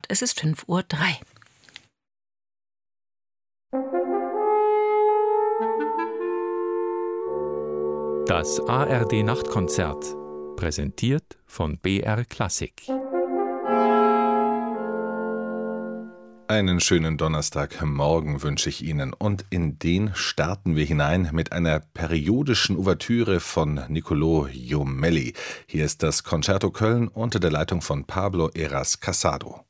Es ist 5:03 Uhr. Das ARD-Nachtkonzert, präsentiert von BR Klassik. Einen schönen Donnerstagmorgen wünsche ich Ihnen und in den starten wir hinein mit einer periodischen Ouvertüre von Niccolò Jommelli. Hier ist das Concerto Köln unter der Leitung von Pablo Heras Casado.